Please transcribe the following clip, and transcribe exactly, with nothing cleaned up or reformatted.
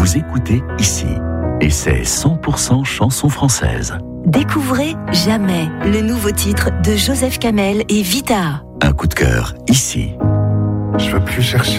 Vous écoutez ici. Et c'est cent pour cent chanson française. Découvrez Jamais, le nouveau titre de Joseph Kamel et Vita. Un coup de cœur ici. Je veux plus chercher